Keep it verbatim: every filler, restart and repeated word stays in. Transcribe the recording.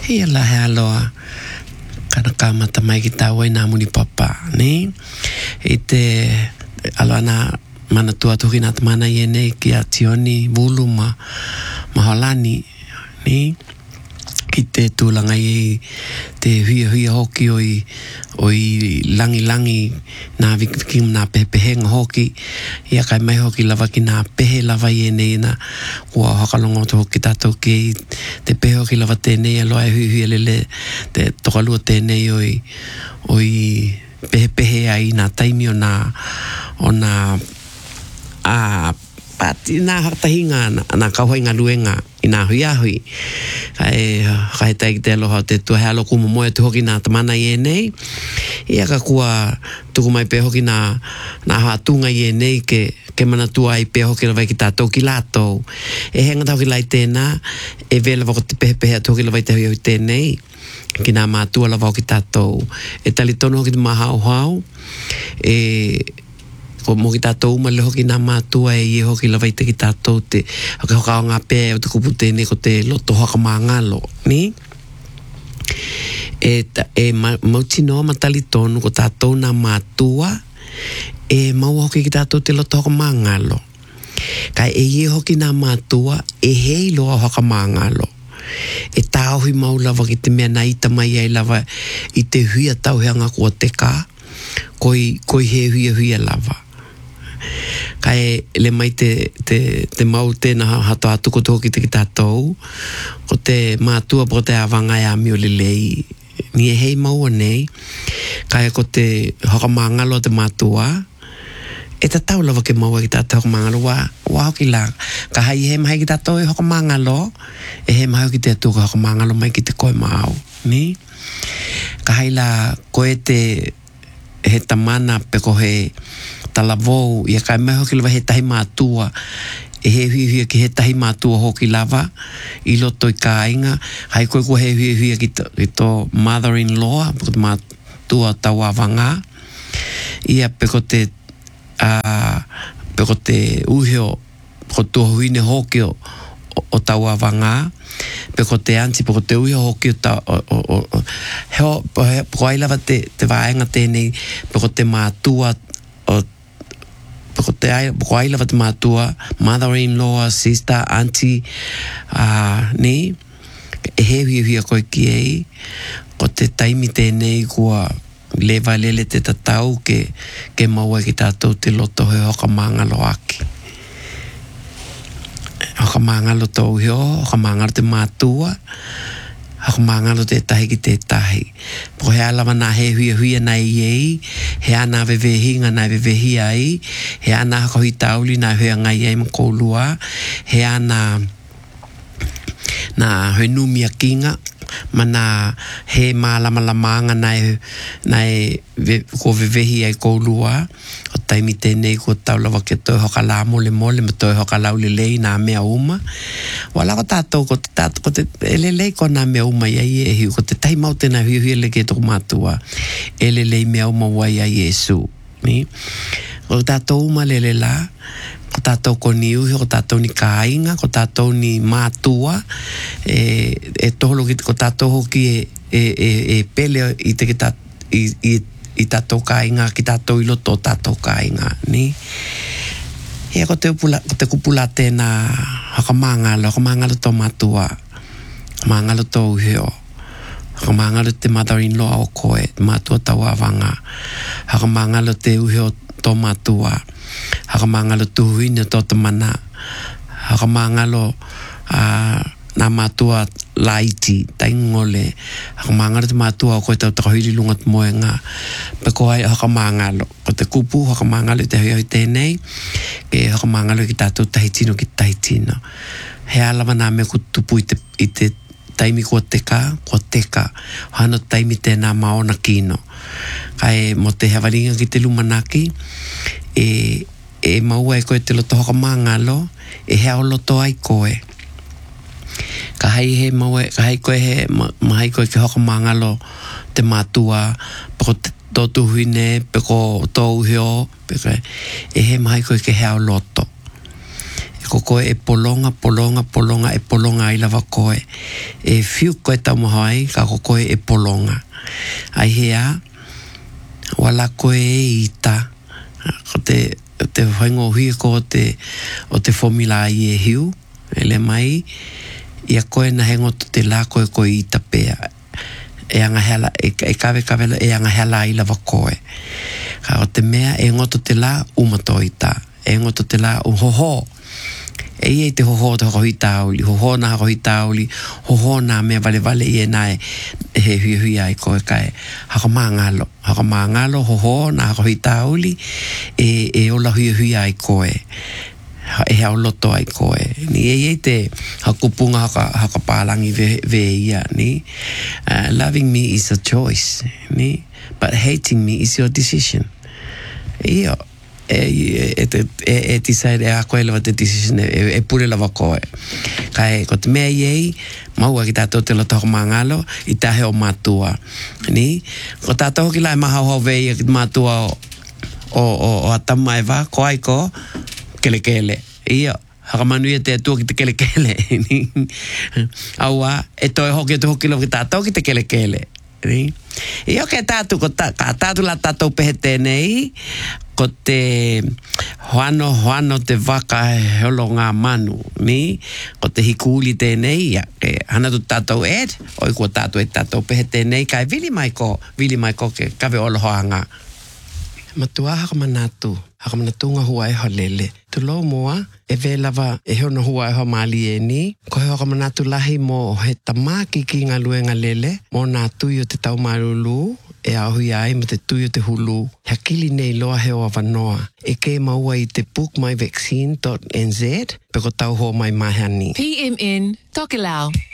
Hea la hea loa. Kana kamata mai ki tāwai nā muni papa, ne? E te aloa nā mana tua tuki nā tamana i enei ki a tioni wulu ma maholani, ne? Ki te tūlanga i te huia huia hoki o i, o i langi langi nā vikikim nā pehepehenga hoki. Ia kai mai hoki lava ki nā pehe lava i enei na kua hakalongo to hoki tātou ki te pehe hoki lava tēnei aloa e hui hui lele te tokalua tēnei o i, o i pehepehe ai nā taimi o nā, o nā a pati nā hakatahinga nā kauhainga luenga i nā hui ahui. Kai, kai taiki te aloha te tua he alo kuma moe tu hoki nā tamana i enei. Ia ka kua tuku mai pe hoki nā, nā hātunga i enei ke, ke mana tua i pe hoki lawai ki tātou ki lātou. E henga tau ki lai tēnā, e vela wako te pehe pehe tu hoki lawai te hui hui tēnei. Ki nā mātua lawai ki tātou. E tali tono hoki te mahau hau. E... ko mo ki tātou uma le hoki nā mātua e ie hoki lawai te ki tātou te hoki hoka o ngā pēe o te kupu tēne ko te loto hoka mā ngalo, ni? E, ta, e ma, mauti noa matali tonu ko tātou nā mātua e mau hoki ki tātou te loto hoka mā ngalo. Kai e ie hoki nā mātua e hei loa hoka mā ngalo. E tāohi mau lava ki te mea na ita mai ai lava i te huia tau heanga kua te kā koi, koi he huia huia lava. Kai le mai te, te, te mau tēnā hato atu ko tōki te ki tātou, ko te mātua po te awanga e amio le lei, ni e hei maua nei, kai ko te hokamangalo te mātua, e ta tau lava ke maua ki tātou hokamangalo, wa, wa hoki la, ka hai he mahi ki tātou e hokamangalo, e he mahi ki te atu ka hokamangalo mai ki te koe mau, ni? Ka hai la koe te he tamana pe ko he talavou, ia kai mai hoki lava he tahi mātua, e he hui hui ki he tahi mātua hoki lava, i loto i ka inga, hai koe ko he hui hui ki to, ki to mother-in-law, peko te mātua tau awanga, ia peko te, uh, peko te uhio, peko tua huine hoki o, o, o tau awanga, peko te anti, peko te uhio hoki o tau, o, o, o, heo, peko ai lava te, te vaenga tēnei, peko te mātua, o poko te ai, poko ai lava te mātua, mother-in-law, sister, auntie, uh, ni, e he hui hui a koe ki ei, ko te taimi tēnei kua lewa lele te tatau ke, ke maua ki tātou te loto he hoka māngalo aki. Hoka māngalo tau hio, hoka māngalo te mātua, hoka māngalo te tahi ki te tahi. Poko he alawa nā he hui hui nai ei, he ana vevehinga nai vevehi ai, he ana hakahui tauli nai hui ngai ei makoulua, he ana nā hui numi a kinga, ma nā he mālama lamanga nai, nai ve, ko vevehi ai koulua, o taimi tēnei ko taulawa ke toi hoka la mole mole, ma toi hoka laule lei nā mea uma. Wala ko tātou, ko te tātou, ko te elelei ko nā mea uma ia i e hiu, ko te taimau tēnā hui hui le ke toko mātua, elelei mea uma wai a Iesu, ni? Ko tātou uma lele la, ko tātou ko ni uhi, ko tātou ni kāinga, ko tātou ni mātua, e, e toholo ki ko tātou hoki e, e, e, e pele i te ki tā, i, i, i tātou kāinga, ki tātou ilo tō tātou kāinga, ni? Hea ko te, upula, ko te kupula tēnā haka māngalo, haka māngalo tō mātua, māngalo tō uhio, haka māngalo te mother-in-law o koe, mātua tau awanga, haka māngalo te uhio tō mātua, haka māngalo tuhuine tō tamana, haka māngalo uh, nā mātua laiti, taingole, haka māngalo te mātua o koe tau takahiri lunga te moenga, peko ai haka māngalo, ko te kupu haka māngalo te hui hui tēnei, ke haka māngalo ki tātou tahitino ki tahitino. He alawa nā me ko tupu i te, i te taimi kua teka, kua teka, hano taimi tēnā maona kino. Kai mo te hewaringa ki te lumanaki, e, e maua e koe te loto hoka māngalo, e hea o loto ai koe. Ka hai he maua, ka hai koe he, ma, ma hai koe ke hoka māngalo te mātua, pako te tōtu huine, pako tōu hio, peko e he mahai koe ke hea o loto. Ko koe e polonga, polonga, polonga, e polonga i lava koe. E fiu koe taumuhoi, ka ko koe e polonga. Ai hea, wala koe e ita. Ko te, te whaingo hui ko o te, o te formula i e hiu. Ele mai, ia koe na hengoto te la koe koe ita pea. E anga hela, e, e kawe kawe e anga hela i lava koe. Ka o te mea, e ngoto te la umatoita. E ngoto te la uhoho. E ia te hoho te hokohi tauli, hoho na hokohi tauli, hoho na mea vale vale i e nae he hui hui ai koe kai. Haka maangalo, haka maangalo, hoho na hokohi tauli, e, e ola hui hui ai koe. E hea loto ai koe. Ni e ia te hakupunga haka, haka pālangi ve, ve ia, ni. Uh, loving me is a choice, ni. But hating me is your decision. Ia. E, e, e, e decide e a koe lawa te decision e, e pure lawa koe. Kai, ko te mea iei, maua ki tātou te loto hoko mangalo, i tahe o mātua. Ni? Ko tātou ki lai maha ho vei ki mātua o, o, o, o atama e wā, ko ai ko, kele kele. Ia, haka manuia te atua ki te kele kele. Aua, e toi hoki e te hoki lawa ki tātou ki te kele kele. Ni? Ia ke tātou, ko tā, ka tātou la tātou pehe tēnei, ko te hoano hoano te waka holo ngā manu, ni? Ko te hikuli tēnei, ia, ke hana tu tātou ed, oi kua tātou e tātou pehe tēnei, kai vili mai ko, vili mai ko ke kawe olo hoanga. Matua haka manatu, haka manatu ngā hua e ho lele. Tu lo moa, e ve lava e hono hua e ho mali e ni, ko he haka manatu lahi mo he tamaki ki ngā lue ngā lele, mo nā tui o te tau marulu, e ahui ai ma te tui o te hulu. Hea kili nei loa he o awanoa. E ke maua i te book my vaccine dot n z, pe ko tau ho mai mahani. P M N, Tokelau.